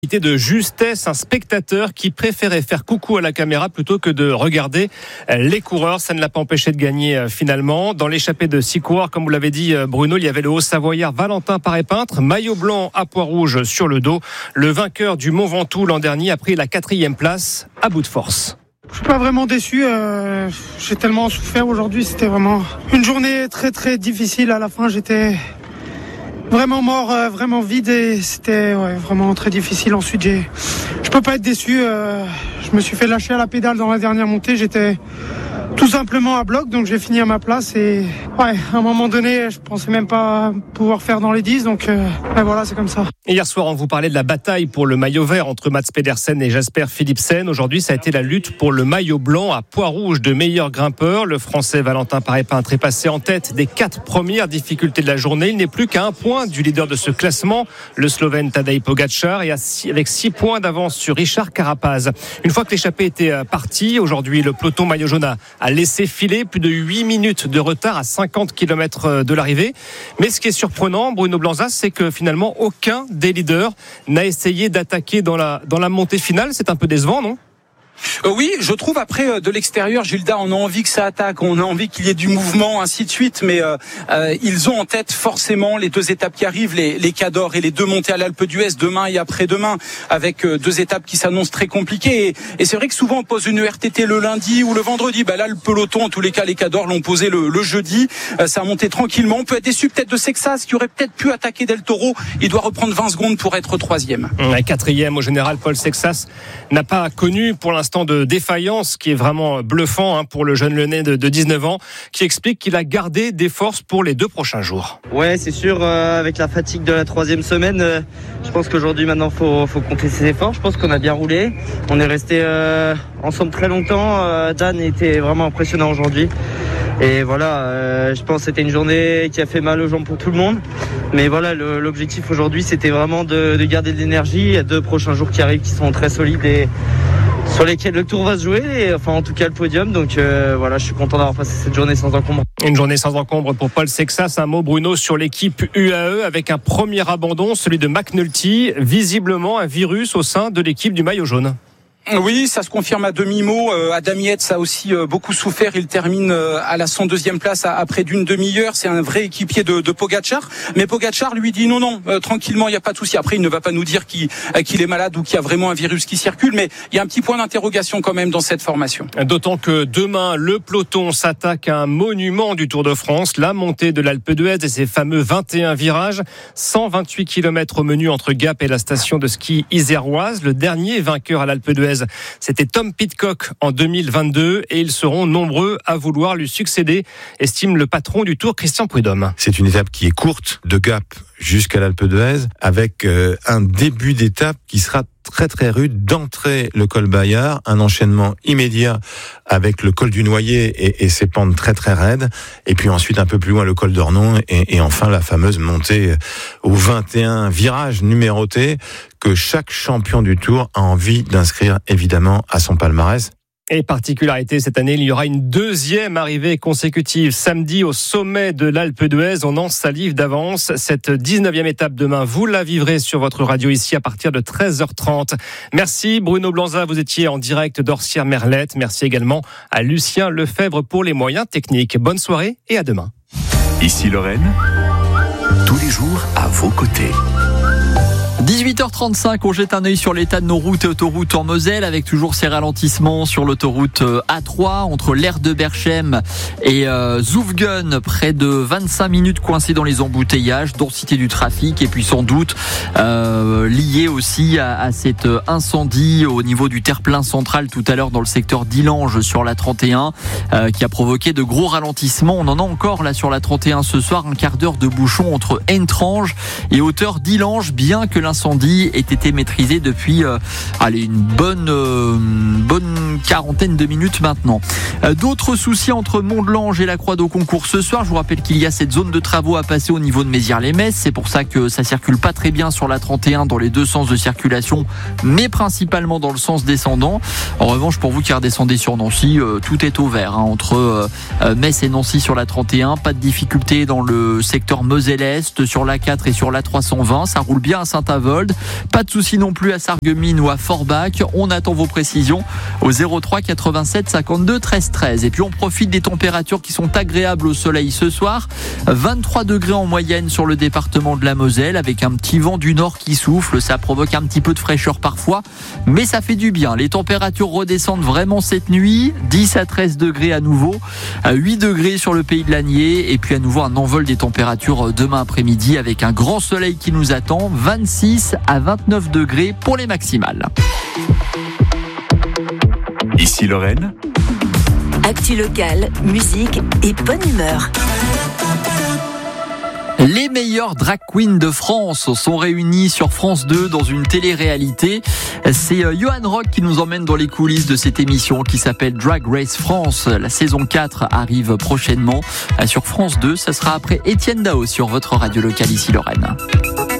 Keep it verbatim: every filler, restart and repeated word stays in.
De justesse, un spectateur qui préférait faire coucou à la caméra plutôt que de regarder les coureurs. Ça ne l'a pas empêché de gagner finalement. Dans l'échappée de six coureurs, comme vous l'avez dit Bruno, il y avait le Haut-Savoyard Valentin Paré-Peintre, maillot blanc à pois rouge sur le dos. Le vainqueur du Mont Ventoux l'an dernier a pris la quatrième place à bout de force. Je suis pas vraiment déçu, euh, j'ai tellement souffert aujourd'hui, c'était vraiment une journée très très difficile. À la fin, j'étais vraiment mort, euh, vraiment vide et c'était ouais, vraiment très difficile. Ensuite, j'ai, je peux pas être déçu. Euh, je me suis fait lâcher à la pédale dans la dernière montée. J'étais tout simplement à bloc, donc j'ai fini à ma place et ouais, à un moment donné, je pensais même pas pouvoir faire dans les dix, donc euh, ben voilà, c'est comme ça. Hier soir, on vous parlait de la bataille pour le maillot vert entre Mats Pedersen et Jasper Philipsen. Aujourd'hui, ça a été la lutte pour le maillot blanc à pois rouge de meilleur grimpeur. Le Français Valentin Paré-Peintre est passé en tête des quatre premières difficultés de la journée. Il n'est plus qu'à un point du leader de ce classement, le Slovène Tadej Pogačar, et avec six points d'avance sur Richard Carapaz. Une fois que l'échappée était partie, aujourd'hui, le peloton maillot jaune a a laissé filer plus de huit minutes de retard à cinquante kilomètres de l'arrivée. Mais ce qui est surprenant, Bruno Blanza, c'est que finalement aucun des leaders n'a essayé d'attaquer dans la, dans la montée finale. C'est un peu décevant, non ? Euh, oui, je trouve après euh, de l'extérieur, Gilda, on a envie que ça attaque, on a envie qu'il y ait du mouvement, ainsi de suite, mais euh, euh, ils ont en tête forcément les deux étapes qui arrivent, les, les Cadors et les deux montées à l'Alpe d'Huez demain et après-demain, avec euh, deux étapes qui s'annoncent très compliquées. Et, et c'est vrai que souvent on pose une R T T le lundi ou le vendredi. Bah là, le peloton, en tous les cas, les Cadors l'ont posé le, le jeudi. Euh, ça a monté tranquillement. On peut être déçu peut-être de Sexas, qui aurait peut-être pu attaquer Del Toro. Il doit reprendre vingt secondes pour être troisième. Ouais, quatrième au général, Paul Sexas n'a pas connu pour l'instant de défaillance, qui est vraiment bluffant hein, pour le jeune Lyonnais de, de dix-neuf ans, qui explique qu'il a gardé des forces pour les deux prochains jours. Ouais, c'est sûr, euh, avec la fatigue de la troisième semaine, euh, je pense qu'aujourd'hui maintenant faut, faut compter ses efforts. Je pense qu'on a bien roulé, on est resté euh, ensemble très longtemps. euh, Dan était vraiment impressionnant aujourd'hui. Et voilà, euh, je pense que c'était une journée qui a fait mal aux jambes pour tout le monde. Mais voilà, le, l'objectif aujourd'hui, c'était vraiment de, de garder de l'énergie. Il y a deux prochains jours qui arrivent qui sont très solides et sur lesquels le tour va se jouer, et, enfin en tout cas le podium. Donc euh, voilà, je suis content d'avoir passé cette journée sans encombre. Une journée sans encombre pour Paul Sexas. Un mot, Bruno, sur l'équipe U A E avec un premier abandon, celui de McNulty. Visiblement un virus au sein de l'équipe du maillot jaune. Oui, ça se confirme à demi-mot. Euh, Adam Yates a aussi euh, beaucoup souffert. Il termine euh, à la cent deuxième place à, à près d'une demi-heure. C'est un vrai équipier de, de Pogačar. Mais Pogačar lui dit non, non, euh, tranquillement, il n'y a pas de souci. Après, il ne va pas nous dire qu'il, euh, qu'il est malade ou qu'il y a vraiment un virus qui circule. Mais il y a un petit point d'interrogation quand même dans cette formation. D'autant que demain, le peloton s'attaque à un monument du Tour de France, la montée de l'Alpe d'Huez et ses fameux vingt et un virages. cent vingt-huit kilomètres au menu entre Gap et la station de ski iséroise. Le dernier vainqueur à l'Alpe d'Huez, c'était Tom Pidcock en deux mille vingt-deux, et ils seront nombreux à vouloir lui succéder, estime le patron du Tour, Christian Prudhomme. C'est une étape qui est courte, de Gap jusqu'à l'Alpe d'Huez, avec euh, un début d'étape qui sera très très rude, d'entrer le col Bayard, un enchaînement immédiat avec le col du Noyer et, et ses pentes très très raides, et puis ensuite un peu plus loin le col d'Ornon, et, et enfin la fameuse montée aux vingt et un virages numérotés que chaque champion du Tour a envie d'inscrire évidemment à son palmarès. Et particularité, cette année, il y aura une deuxième arrivée consécutive samedi au sommet de l'Alpe d'Huez. On en salive d'avance. Cette dix-neuvième étape demain, vous la vivrez sur votre radio ici à partir de treize heures trente. Merci Bruno Blanza, vous étiez en direct d'Orsières-Merlette. Merci également à Lucien Lefebvre pour les moyens techniques. Bonne soirée et à demain. Ici Lorraine, tous les jours à vos côtés. dix-huit heures trente-cinq, on jette un œil sur l'état de nos routes et autoroutes en Moselle, avec toujours ces ralentissements sur l'autoroute A trois entre l'aire de Berchem et euh, Zoufgen, près de vingt-cinq minutes coincées dans les embouteillages, densité du trafic, et puis sans doute euh, lié aussi à, à cet incendie au niveau du terre-plein central tout à l'heure dans le secteur d'Illange sur la trente et un, euh, qui a provoqué de gros ralentissements. On en a encore là sur la trente et un ce soir, un quart d'heure de bouchon entre Entrange et hauteur d'Illange, bien que l'incendie ait été maîtrisé depuis euh, allez, une bonne, euh, bonne quarantaine de minutes maintenant. Euh, d'autres soucis entre Mont-de-Lange et la Croix-d'Auconcourt ce soir. Je vous rappelle qu'il y a cette zone de travaux à passer au niveau de Mézières-les-Messes. C'est pour ça que ça circule pas très bien sur la trente et un dans les deux sens de circulation, mais principalement dans le sens descendant. En revanche, pour vous qui redescendez sur Nancy, euh, tout est au vert hein, entre euh, Metz et Nancy sur la trente et un. Pas de difficulté dans le secteur Moselle-Est, sur l'A quatre et sur l'A trois cent vingt. Ça roule bien à Saint-Avold. Saint-Avold. Pas de souci non plus à Sarreguemines ou à Forbach. On attend vos précisions au zéro trois quatre-vingt-sept cinquante-deux treize treize. Et puis on profite des températures qui sont agréables au soleil ce soir. vingt-trois degrés en moyenne sur le département de la Moselle avec un petit vent du nord qui souffle. Ça provoque un petit peu de fraîcheur parfois, mais ça fait du bien. Les températures redescendent vraiment cette nuit. dix à treize degrés à nouveau, huit degrés sur le pays de l'Anier et puis à nouveau un envol des températures demain après-midi avec un grand soleil qui nous attend. vingt-six à vingt-neuf degrés pour les maximales. Ici Lorraine. Actu locale, musique et bonne humeur. Les meilleurs drag queens de France sont réunis sur France deux dans une télé-réalité. C'est Johan Rock qui nous emmène dans les coulisses de cette émission qui s'appelle Drag Race France. La saison quatre arrive prochainement sur France deux. Ça sera après Étienne Dao sur votre radio locale ici Lorraine.